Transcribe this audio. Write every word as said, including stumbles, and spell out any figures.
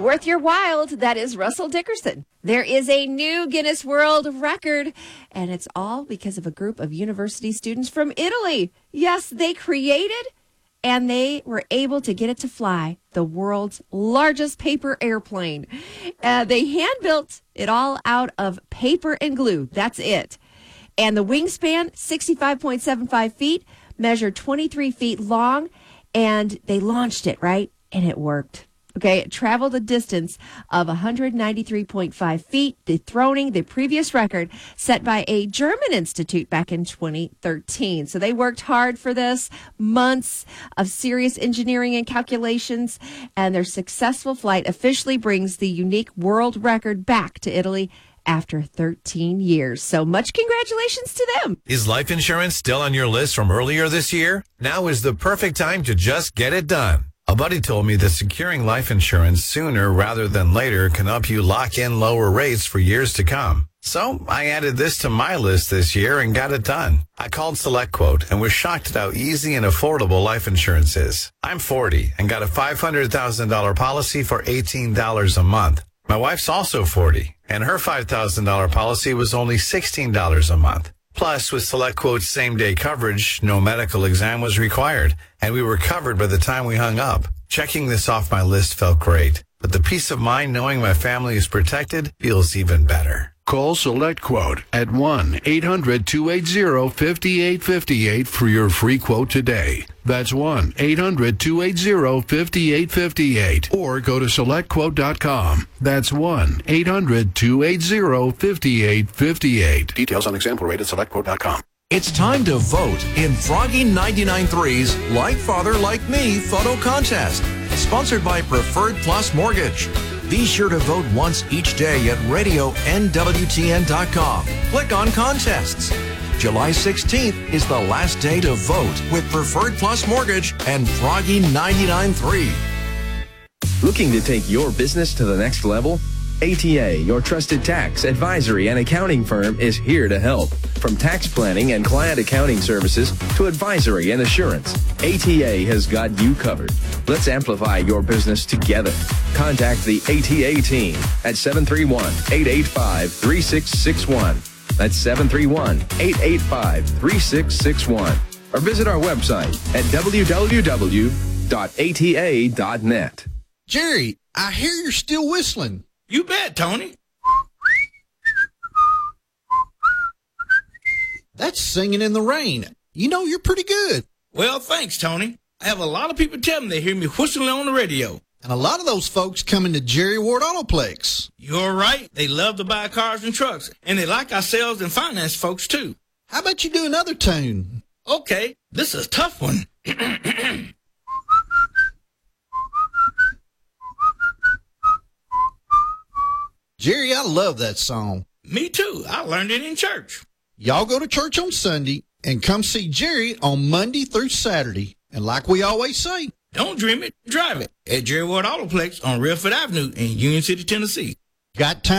Worth your while, that is Russell Dickerson. There is a new Guinness World Record, and it's all because of a group of university students from Italy. Yes, they created and they were able to get it to fly, the world's largest paper airplane. Uh, they hand-built it all out of paper and glue. That's it. And the wingspan, sixty-five point seven five feet, measured twenty-three feet long, and they launched it, right? And it worked. Okay, it traveled a distance of one hundred ninety-three point five feet, dethroning the previous record set by a German institute back in twenty thirteen. So they worked hard for this, months of serious engineering and calculations, and their successful flight officially brings the unique world record back to Italy after thirteen years. So much congratulations to them. Is life insurance still on your list from earlier this year? Now is the perfect time to just get it done. A buddy told me that securing life insurance sooner rather than later can help you lock in lower rates for years to come. So I added this to my list this year and got it done. I called SelectQuote and was shocked at how easy and affordable life insurance is. I'm forty and got a five hundred thousand dollars policy for eighteen dollars a month. My wife's also forty, and her five thousand dollars policy was only sixteen dollars a month. Plus, with SelectQuote's same-day coverage, no medical exam was required, and we were covered by the time we hung up. Checking this off my list felt great, but the peace of mind knowing my family is protected feels even better. Call SelectQuote at one eight hundred two eight zero five eight five eight for your free quote today. That's one eight hundred two eight zero five eight five eight. Or go to select quote dot com. That's one eight hundred two eight zero five eight five eight. Details on example rate at select quote dot com. It's time to vote in Froggy ninety-nine point three's Like Father, Like Me photo contest, sponsored by Preferred Plus Mortgage. Be sure to vote once each day at radio N W T N dot com. Click on Contests. July sixteenth is the last day to vote with Preferred Plus Mortgage and Froggy ninety-nine point three. Looking to take your business to the next level? A T A, your trusted tax, advisory, and accounting firm, is here to help. From tax planning and client accounting services to advisory and assurance, A T A has got you covered. Let's amplify your business together. Contact the A T A team at seven three one, eight eight five, three six six one. That's seven three one, eight eight five, three six six one. Or visit our website at w w w dot a t a dot net. Jerry, I hear you're still whistling. You bet, Tony. That's singing in the rain. You know, you're pretty good. Well, thanks, Tony. I have a lot of people tell me they hear me whistling on the radio. And a lot of those folks come into Jerry Ward Autoplex. You're right. They love to buy cars and trucks, and they like our sales and finance folks, too. How about you do another tune? Okay, this is a tough one. Jerry, I love that song. Me too. I learned it in church. Y'all go to church on Sunday and come see Jerry on Monday through Saturday. And like we always say, don't dream it, drive it. At Jerry Ward Autoplex on Redford Avenue in Union City, Tennessee. Got time?